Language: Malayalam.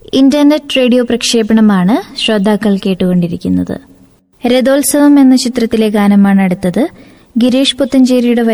ഇന്റർനെറ്റ് റേഡിയോ പ്രക്ഷേപണമാണ് ശ്രോതാക്കൾ കേട്ടുകൊണ്ടിരിക്കുന്നത്. രഥോത്സവം എന്ന ചിത്രത്തിലെ ഗാനമാണ് അടുത്തത്. ഗിരീഷ് പുത്തഞ്ചേരിയുടെ